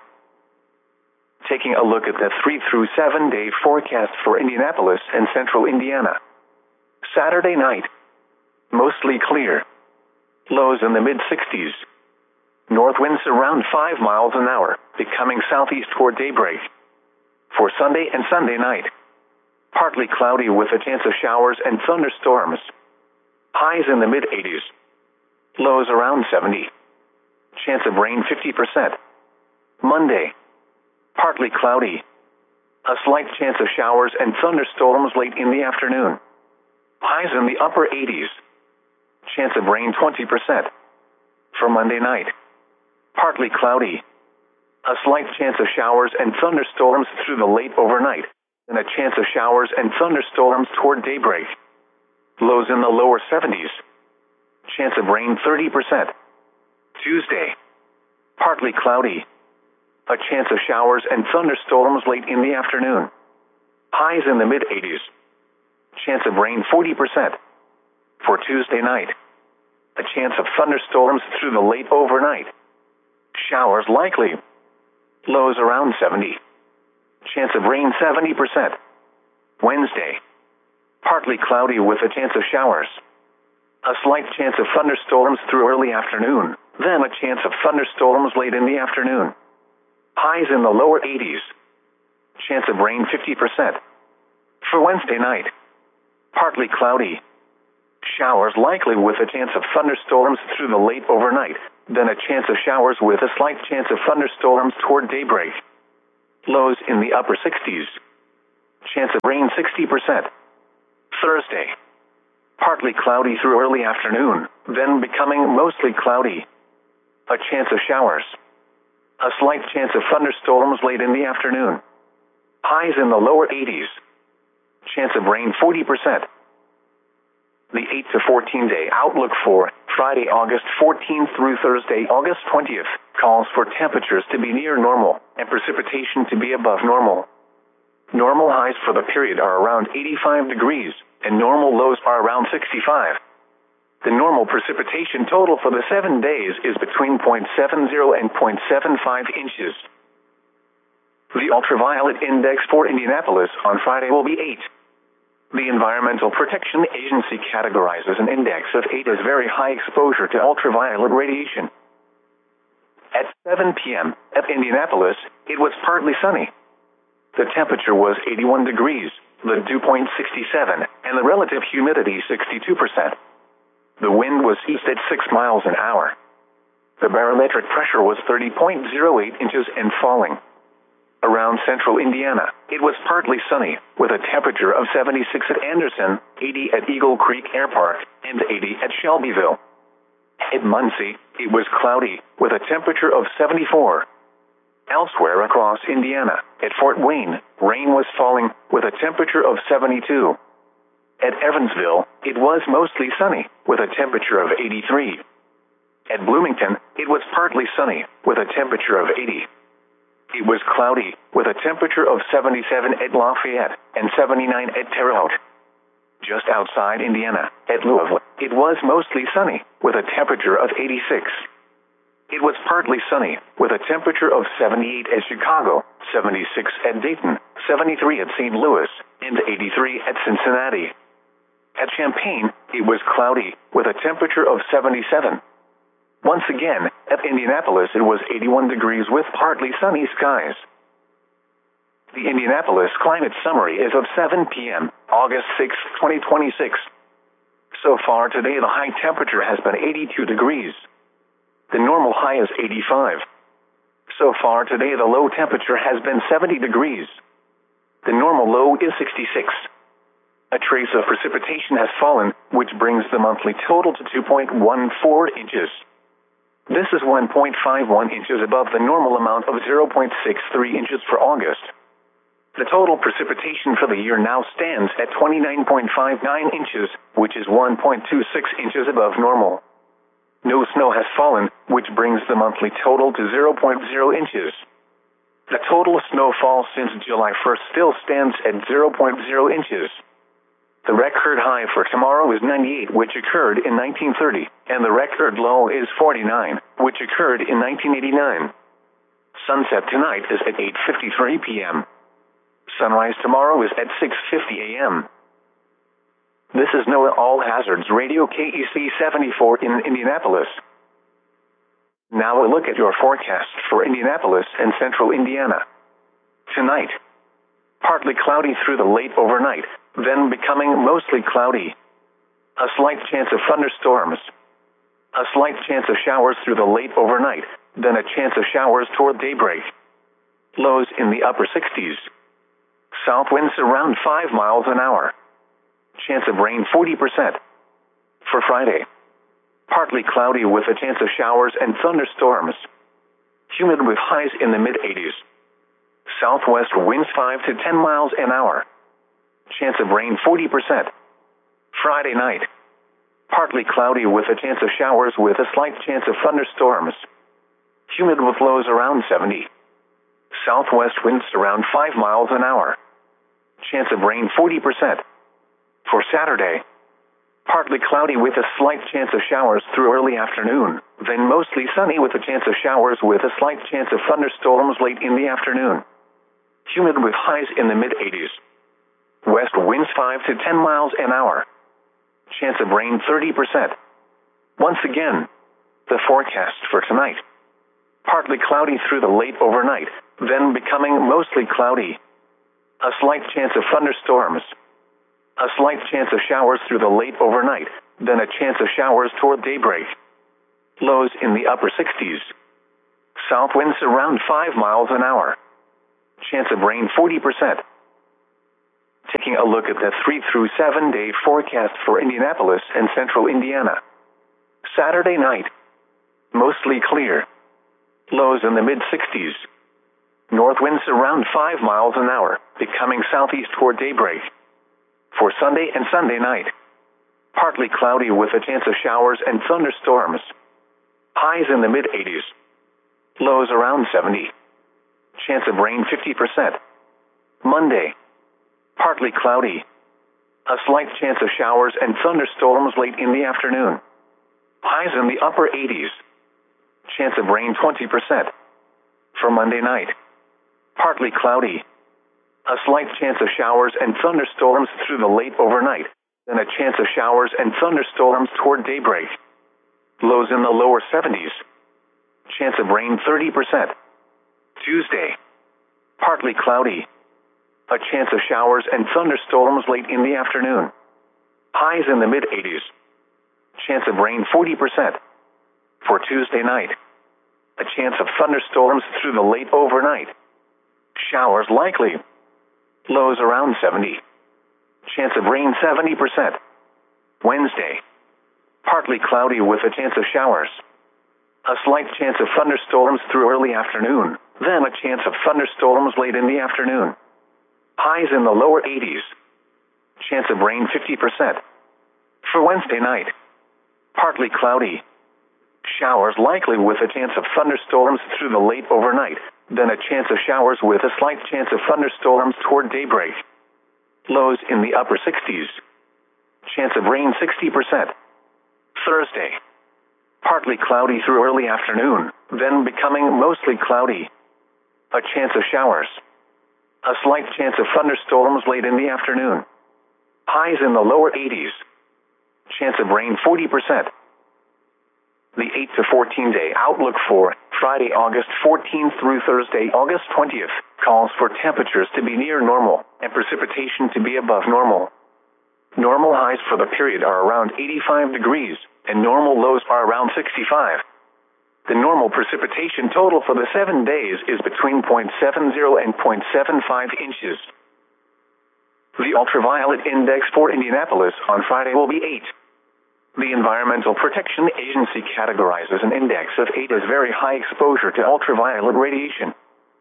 Taking a look at the three through seven day forecast for Indianapolis and central Indiana. Saturday night, mostly clear. Lows in the mid-sixties. North winds around five miles an hour, becoming southeast toward daybreak. For Sunday and Sunday night, partly cloudy with a chance of showers and thunderstorms. Highs in the mid-eighties. Lows around seventy. Chance of rain fifty percent. Monday, partly cloudy. A slight chance of showers and thunderstorms late in the afternoon. Highs in the upper eighties. Chance of rain twenty percent. For Monday night, partly cloudy. A slight chance of showers and thunderstorms through the late overnight, and a chance of showers and thunderstorms toward daybreak. Lows in the lower seventies. Chance of rain thirty percent. Tuesday, partly cloudy. A chance of showers and thunderstorms late in the afternoon. Highs in the mid-eighties. Chance of rain forty percent. For Tuesday night, a chance of thunderstorms through the late overnight. Showers likely. Lows around seventy. Chance of rain seventy percent. Wednesday, partly cloudy with a chance of showers. A slight chance of thunderstorms through early afternoon, then a chance of thunderstorms late in the afternoon. Highs in the lower eighties. Chance of rain fifty percent. For Wednesday night, partly cloudy. Showers likely with a chance of thunderstorms through the late overnight, then a chance of showers with a slight chance of thunderstorms toward daybreak. Lows in the upper sixties. Chance of rain sixty percent. Thursday. Partly cloudy through early afternoon, then becoming mostly cloudy. A chance of showers. A slight chance of thunderstorms late in the afternoon. Highs in the lower eighties. Chance of rain forty percent. The eight to fourteen day outlook for Friday, August fourteenth through Thursday, August twentieth, calls for temperatures to be near normal and precipitation to be above normal. Normal highs for the period are around eighty-five degrees, and normal lows are around sixty-five. The normal precipitation total for the seven days is between zero point seven zero and zero point seven five inches. The ultraviolet index for Indianapolis on Friday will be eight. The Environmental Protection Agency categorizes an index of eight as very high exposure to ultraviolet radiation. At seven p m at Indianapolis, it was partly sunny. The temperature was eighty-one degrees, the dew point sixty-seven, and the relative humidity sixty-two percent. The wind was east at six miles an hour. The barometric pressure was thirty point zero eight inches and falling. Around central Indiana, it was partly sunny, with a temperature of seventy-six at Anderson, eighty at Eagle Creek Air Park, and eighty at Shelbyville. At Muncie, it was cloudy, with a temperature of seventy-four. Elsewhere across Indiana, at Fort Wayne, rain was falling, with a temperature of seventy-two. At Evansville, it was mostly sunny, with a temperature of eighty-three. At Bloomington, it was partly sunny, with a temperature of eighty. It was cloudy, with a temperature of seventy-seven at Lafayette and seventy-nine at Terre Haute. Just outside Indiana, at Louisville, it was mostly sunny, with a temperature of eighty-six. It was partly sunny, with a temperature of seventy-eight at Chicago, seventy-six at Dayton, seventy-three at Saint Louis, and eighty-three at Cincinnati. At Champaign, it was cloudy, with a temperature of seventy-seven. Once again, at Indianapolis it was eighty-one degrees with partly sunny skies. The Indianapolis Climate Summary is of seven p m, August sixth, twenty twenty-six. So far today the high temperature has been eighty-two degrees. The normal high is eighty-five. So far today the low temperature has been seventy degrees. The normal low is sixty-six. A trace of precipitation has fallen, which brings the monthly total to two point one four inches. This is one point five one inches above the normal amount of zero point six three inches for August. The total precipitation for the year now stands at twenty-nine point five nine inches, which is one point two six inches above normal. No snow has fallen, which brings the monthly total to zero point zero inches. The total snowfall since July first still stands at zero point zero inches. The record high for tomorrow is ninety-eight, which occurred in nineteen thirty, and the record low is forty-nine, which occurred in nineteen eighty-nine. Sunset tonight is at eight fifty-three p m Sunrise tomorrow is at six fifty a m This is NOAA All Hazards Radio K E C seventy-four in Indianapolis. Now a look at your forecast for Indianapolis and central Indiana. Tonight, partly cloudy through the late overnight, then becoming mostly cloudy. A slight chance of thunderstorms. A slight chance of showers through the late overnight, then a chance of showers toward daybreak. Lows in the upper sixties. South winds around five miles an hour. Chance of rain forty percent. For Friday, partly cloudy with a chance of showers and thunderstorms. Humid with highs in the mid-eighties. Southwest winds five to ten miles an hour. Chance of rain forty percent. Friday night, partly cloudy with a chance of showers with a slight chance of thunderstorms. Humid with lows around seventy. Southwest winds around five miles an hour. Chance of rain forty percent. For Saturday, partly cloudy with a slight chance of showers through early afternoon, then mostly sunny with a chance of showers with a slight chance of thunderstorms late in the afternoon. Humid with highs in the mid-eighties. West winds five to ten miles an hour. Chance of rain thirty percent. Once again, the forecast for tonight. Partly cloudy through the late overnight, then becoming mostly cloudy. A slight chance of thunderstorms. A slight chance of showers through the late overnight, then a chance of showers toward daybreak. Lows in the upper sixties. South winds around five miles an hour. Chance of rain forty percent. Taking a look at the three through seven day forecast for Indianapolis and central Indiana. Saturday night. Mostly clear. Lows in the mid sixties. North winds around five miles an hour, becoming southeast toward daybreak. For Sunday and Sunday night. Partly cloudy with a chance of showers and thunderstorms. Highs in the mid eighties. Lows around seventy. Chance of rain fifty percent. Monday. Partly cloudy. A slight chance of showers and thunderstorms late in the afternoon. Highs in the upper eighties. Chance of rain twenty percent. For Monday night. Partly cloudy. A slight chance of showers and thunderstorms through the late overnight, then a chance of showers and thunderstorms toward daybreak. Lows in the lower seventies. Chance of rain thirty percent. Tuesday. Partly cloudy. A chance of showers and thunderstorms late in the afternoon. Highs in the mid eighties. Chance of rain forty percent. For Tuesday night. A chance of thunderstorms through the late overnight. Showers likely. Lows around seventy. Chance of rain seventy percent. Wednesday. Partly cloudy with a chance of showers. A slight chance of thunderstorms through early afternoon, then a chance of thunderstorms late in the afternoon. Highs in the lower eighties. Chance of rain fifty percent. For Wednesday night. Partly cloudy. Showers likely with a chance of thunderstorms through the late overnight, then a chance of showers with a slight chance of thunderstorms toward daybreak. Lows in the upper sixties. Chance of rain sixty percent. Thursday. Partly cloudy through early afternoon, then becoming mostly cloudy. A chance of showers. A slight chance of thunderstorms late in the afternoon. Highs in the lower eighties. Chance of rain forty percent. The eight to fourteen day outlook for Friday, August fourteenth through Thursday, August twentieth, calls for temperatures to be near normal and precipitation to be above normal. Normal highs for the period are around eighty-five degrees, and normal lows are around sixty-five. The normal precipitation total for the seven days is between zero point seven zero and zero point seven five inches. The ultraviolet index for Indianapolis on Friday will be eight. The Environmental Protection Agency categorizes an index of eight as very high exposure to ultraviolet radiation.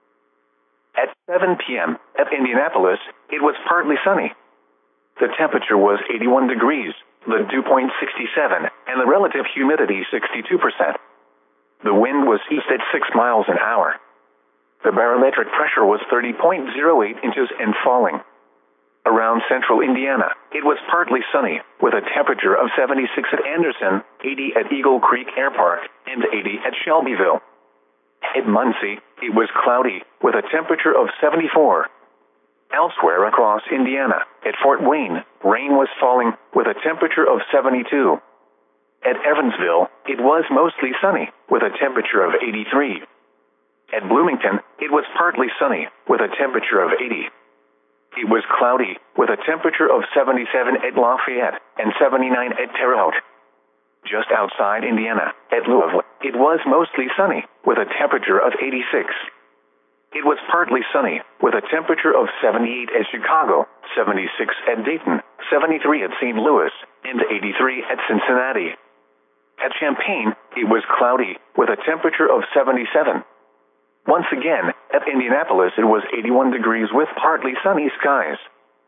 At seven p.m. at Indianapolis, it was partly sunny. The temperature was eighty-one degrees, the dew point sixty-seven, and the relative humidity sixty-two percent. The wind was east at six miles an hour. The barometric pressure was thirty point zero eight inches and falling. Around central Indiana, it was partly sunny, with a temperature of seventy-six at Anderson, eighty at Eagle Creek Air Park, and eighty at Shelbyville. At Muncie, it was cloudy, with a temperature of seventy-four. Elsewhere across Indiana, at Fort Wayne, rain was falling, with a temperature of seventy-two. At Evansville, it was mostly sunny, with a temperature of eighty-three. At Bloomington, it was partly sunny, with a temperature of eighty. It was cloudy, with a temperature of seventy-seven at Lafayette and seventy-nine at Terre Haute. Just outside Indiana, at Louisville, it was mostly sunny, with a temperature of eighty-six. It was partly sunny, with a temperature of seventy-eight at Chicago, seventy-six at Dayton, seventy-three at Saint Louis, and eighty-three at Cincinnati. At Champaign, it was cloudy, with a temperature of seventy-seven. Once again, at Indianapolis it was eighty-one degrees with partly sunny skies.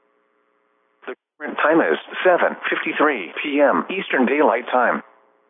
The current time is seven fifty-three p.m. Eastern Daylight Time.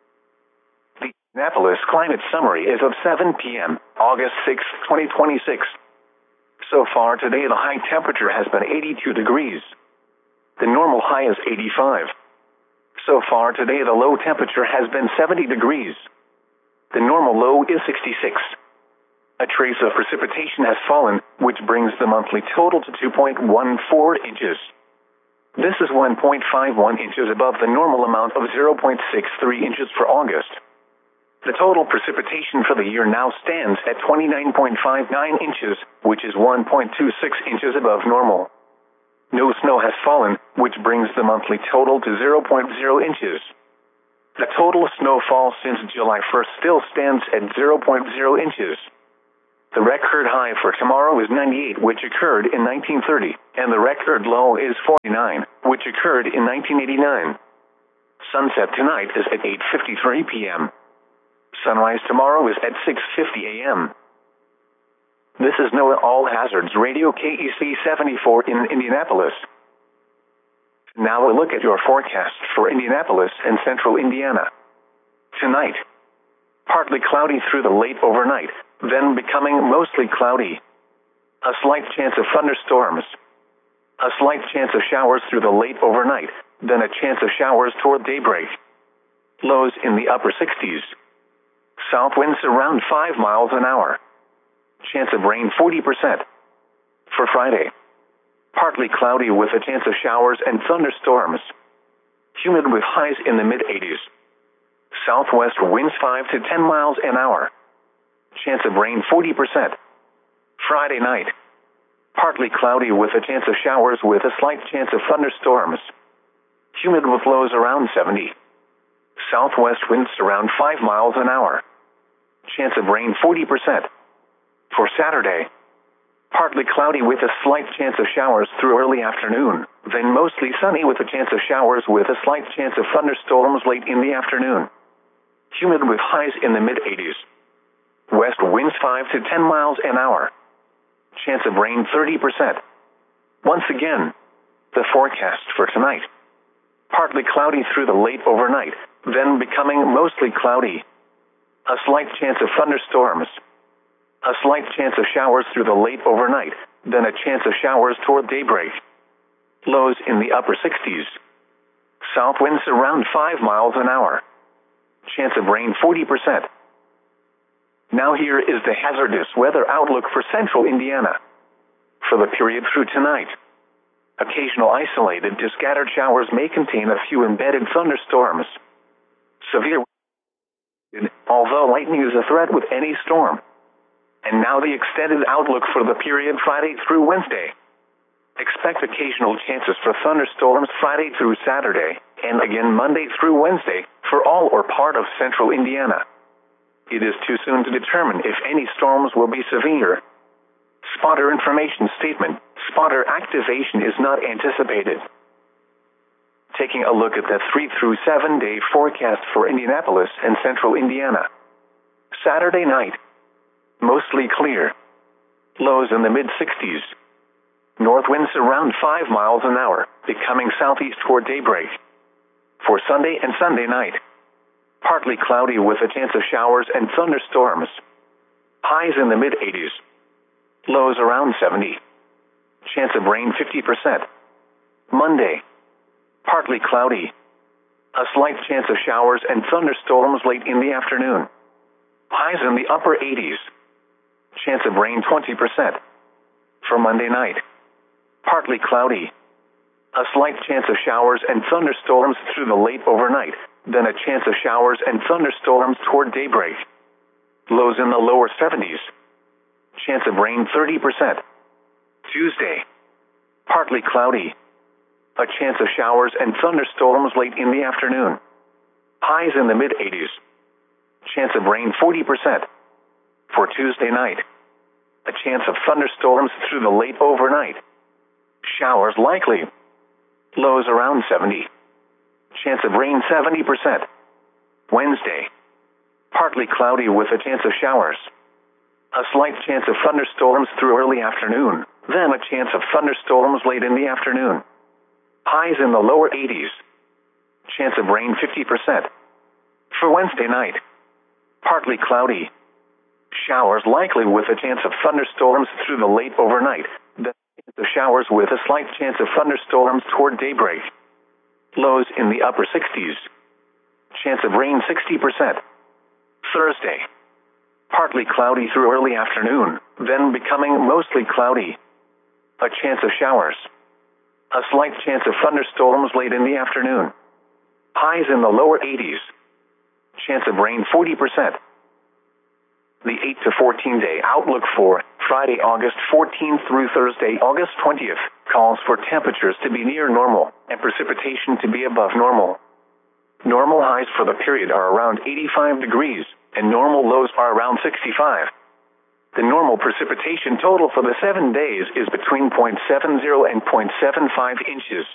The Indianapolis Climate Summary is of seven p.m., August sixth, twenty twenty-six. So far today the high temperature has been eighty-two degrees. The normal high is eighty-five. So far today the low temperature has been seventy degrees. The normal low is sixty-six. A trace of precipitation has fallen, which brings the monthly total to two point one four inches. This is one point five one inches above the normal amount of zero point six three inches for August. The total precipitation for the year now stands at twenty-nine point five nine inches, which is one point two six inches above normal. No snow has fallen, which brings the monthly total to zero point zero inches. The total snowfall since July first still stands at zero point zero inches. The record high for tomorrow is ninety-eight, which occurred in nineteen thirty, and the record low is forty-nine, which occurred in nineteen eighty-nine. Sunset tonight is at eight fifty-three p m Sunrise tomorrow is at six fifty a m This is NOAA All Hazards Radio K E C seventy-four in Indianapolis. Now a look at your forecast for Indianapolis and central Indiana. Tonight, partly cloudy through the late overnight, then becoming mostly cloudy. A slight chance of thunderstorms. A slight chance of showers through the late overnight, then a chance of showers toward daybreak. Lows in the upper sixties. South winds around five miles an hour. Chance of rain forty percent. For Friday, partly cloudy with a chance of showers and thunderstorms. Humid with highs in the mid-eighties. Southwest winds five to ten miles an hour. Chance of rain forty percent. Friday night, partly cloudy with a chance of showers with a slight chance of thunderstorms. Humid with lows around seventy. Southwest winds around five miles an hour. Chance of rain forty percent. For Saturday, partly cloudy with a slight chance of showers through early afternoon, then mostly sunny with a chance of showers with a slight chance of thunderstorms late in the afternoon. Humid with highs in the mid-eighties. West winds five to ten miles an hour. Chance of rain thirty percent. Once again, the forecast for tonight. Partly cloudy through the late overnight, then becoming mostly cloudy. A slight chance of thunderstorms. A slight chance of showers through the late overnight, then a chance of showers toward daybreak. Lows in the upper sixties. South winds around five miles an hour. Chance of rain forty percent. Now here is the hazardous weather outlook for central Indiana. For the period through tonight, occasional isolated to scattered showers may contain a few embedded thunderstorms. Severe, although lightning is a threat with any storm. And now the extended outlook for the period Friday through Wednesday. Expect occasional chances for thunderstorms Friday through Saturday, and again Monday through Wednesday, for all or part of central Indiana. It is too soon to determine if any storms will be severe. Spotter information statement: spotter activation is not anticipated. Taking a look at the three through seven day forecast for Indianapolis and central Indiana. Saturday night, mostly clear. Lows in the mid-sixties. North winds around five miles an hour, becoming southeast toward daybreak. For Sunday and Sunday night, partly cloudy with a chance of showers and thunderstorms. Highs in the mid-eighties. Lows around seventy. Chance of rain fifty percent. Monday, partly cloudy. A slight chance of showers and thunderstorms late in the afternoon. Highs in the upper eighties. Chance of rain twenty percent. For Monday night, partly cloudy. A slight chance of showers and thunderstorms through the late overnight, then a chance of showers and thunderstorms toward daybreak. Lows in the lower seventies. Chance of rain thirty percent. Tuesday, partly cloudy. A chance of showers and thunderstorms late in the afternoon. Highs in the mid-eighties. Chance of rain forty percent. For Tuesday night, a chance of thunderstorms through the late overnight. Showers likely. Lows around seventy. Chance of rain seventy percent. Wednesday, partly cloudy with a chance of showers. A slight chance of thunderstorms through early afternoon, then a chance of thunderstorms late in the afternoon. Highs in the lower eighties. Chance of rain fifty percent. For Wednesday night, partly cloudy. Showers likely with a chance of thunderstorms through the late overnight, then a chance of showers with a slight chance of thunderstorms toward daybreak. Lows in the upper sixties. Chance of rain sixty percent. Thursday, partly cloudy through early afternoon, then becoming mostly cloudy. A chance of showers. A slight chance of thunderstorms late in the afternoon. Highs in the lower eighties. Chance of rain forty percent. The eight to fourteen day outlook for Friday, August fourteenth through Thursday, August twentieth, calls for temperatures to be near normal and precipitation to be above normal. Normal highs for the period are around eighty-five degrees, and normal lows are around sixty-five. The normal precipitation total for the seven days is between zero point seven zero and zero point seven five inches.